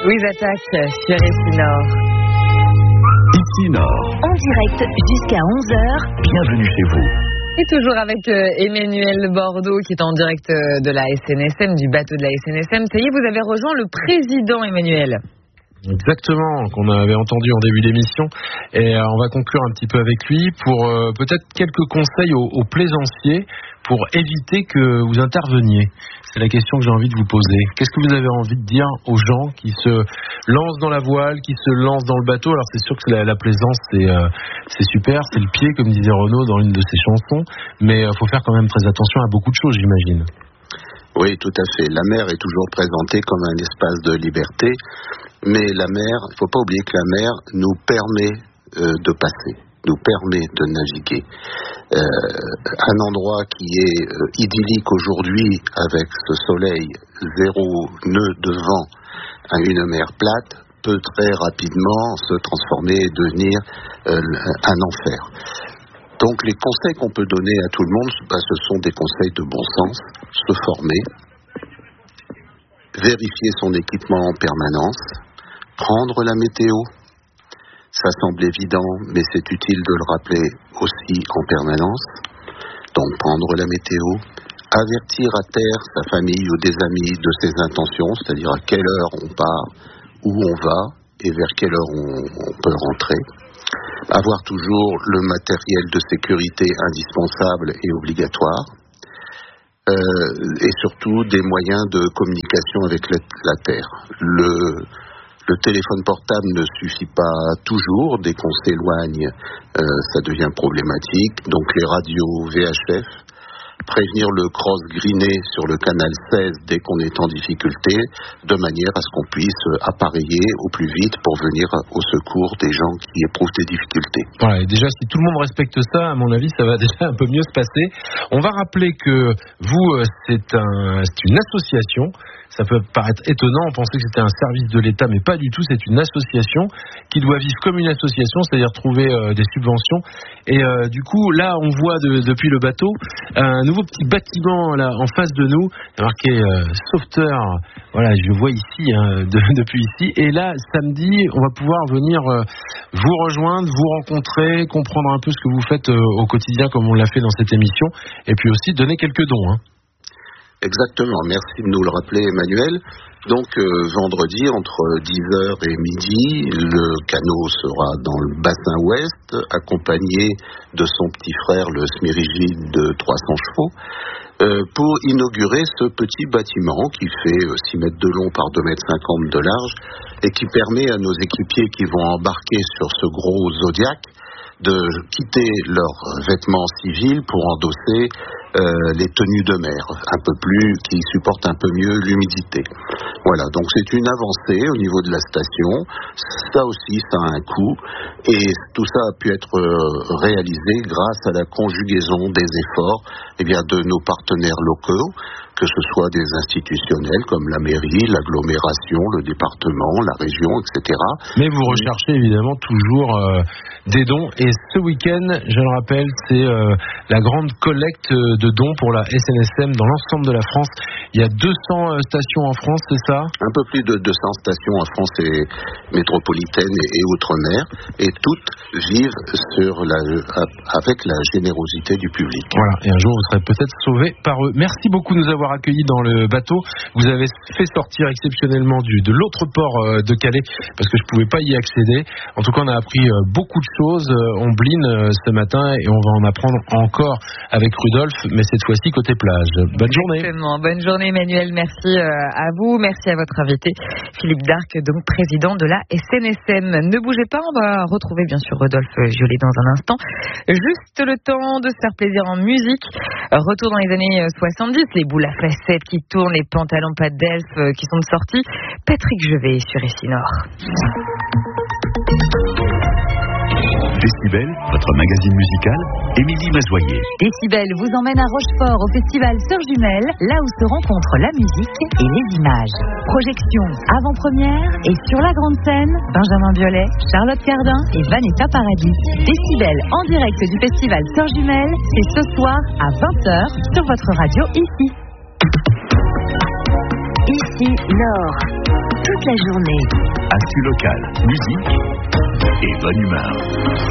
Louise Attaque sur RFI Nord. Ici Nord. En direct jusqu'à 11h. Bienvenue chez vous. Et toujours avec Emmanuel Bordeaux qui est en direct de la SNSM, du bateau de la SNSM. Ça y est, vous avez rejoint le président Emmanuel. Exactement, qu'on avait entendu en début d'émission. Et on va conclure un petit peu avec lui pour peut-être quelques conseils aux plaisanciers pour éviter que vous interveniez. C'est la question que j'ai envie de vous poser. Qu'est-ce que vous avez envie de dire aux gens qui se lancent dans la voile, qui se lancent dans le bateau? Alors c'est sûr que la plaisance c'est super, c'est le pied comme disait Renaud dans une de ses chansons, mais il faut faire quand même très attention à beaucoup de choses, j'imagine. Oui, tout à fait. La mer est toujours présentée comme un espace de liberté, mais la mer, il ne faut pas oublier que la mer nous permet de passer, nous permet de naviguer. Un endroit qui est idyllique aujourd'hui avec ce soleil, 0 nœud de vent à une mer plate, peut très rapidement se transformer et devenir un enfer. Donc les conseils qu'on peut donner à tout le monde, ce sont des conseils de bon sens. Se former, vérifier son équipement en permanence, prendre la météo. Ça semble évident, mais c'est utile de le rappeler aussi en permanence. Donc prendre la météo, avertir à terre sa famille ou des amis de ses intentions, c'est-à-dire à quelle heure on part, où on va et vers quelle heure on peut rentrer. Avoir toujours le matériel de sécurité indispensable et obligatoire, et surtout des moyens de communication avec la Terre. Le téléphone portable ne suffit pas toujours, dès qu'on s'éloigne, ça devient problématique, donc les radios VHF, prévenir le cross-greené sur le canal 16 dès qu'on est en difficulté, de manière à ce qu'on puisse appareiller au plus vite pour venir au secours des gens qui éprouvent des difficultés. Voilà, et déjà, si tout le monde respecte ça, à mon avis, ça va déjà un peu mieux se passer. On va rappeler que vous, c'est une association. Ça peut paraître étonnant, on pensait que c'était un service de l'État, mais pas du tout, c'est une association qui doit vivre comme une association, c'est-à-dire trouver des subventions. Et du coup, là, on voit depuis le bateau un nouveau petit bâtiment là en face de nous, marqué sauveteur. Voilà, je le vois ici, depuis ici. Et là, samedi, on va pouvoir venir vous rejoindre, vous rencontrer, comprendre un peu ce que vous faites au quotidien, comme on l'a fait dans cette émission, et puis aussi donner quelques dons. Exactement, merci de nous le rappeler Emmanuel. Donc vendredi entre 10h et midi, le canot sera dans le bassin ouest, accompagné de son petit frère le Smirigide de 300 chevaux, pour inaugurer ce petit bâtiment qui fait 6 mètres de long par 2,50 mètres de large et qui permet à nos équipiers qui vont embarquer sur ce gros Zodiac de quitter leurs vêtements civils pour endosser les tenues de mer, qui supportent un peu mieux l'humidité. Voilà, donc c'est une avancée au niveau de la station. Ça aussi, ça a un coût. Et tout ça a pu être réalisé grâce à la conjugaison des efforts de nos partenaires locaux, que ce soit des institutionnels comme la mairie, l'agglomération, le département, la région, etc. Mais vous recherchez évidemment toujours des dons. Et ce week-end, je le rappelle, c'est la grande collecte de dons pour la SNSM dans l'ensemble de la France. Il y a 200 stations en France, c'est ça? Un peu plus de 200 stations en France et métropolitaine et outre-mer, et toutes vivent avec la générosité du public. Voilà, et un jour vous serez peut-être sauvés par eux. Merci beaucoup de nous avoir accueillis dans le bateau. Vous avez fait sortir exceptionnellement de l'autre port de Calais, parce que je ne pouvais pas y accéder. En tout cas, on a appris beaucoup de choses. On bline ce matin et on va en apprendre encore avec Rudolf, mais cette fois-ci côté plage. Bonne journée. Exactement. Bonne journée Emmanuel, merci à vous, merci à votre invité Philippe Darc, donc président de la SNSM. Ne bougez pas, on va retrouver bien sûr Rodolphe Violet dans un instant. Juste le temps de se faire plaisir en musique. Retour dans les années 70, les boules à facettes qui tournent, les pantalons pas d'elfe qui sont sortis. Patrick Jevet sur RFI Nord. Décibel, votre magazine musical, Émilie Mazoyer. Décibel vous emmène à Rochefort au festival Sœurs Jumelles, là où se rencontrent la musique et les images. Projection avant-première et sur la grande scène, Benjamin Biolay, Charlotte Cardin et Vanessa Paradis. Décibel en direct du festival Sœurs Jumelles, c'est ce soir à 20h sur votre radio ici. Ici Nord. Toute toute la journée. Actu locale, musique et bonne humeur.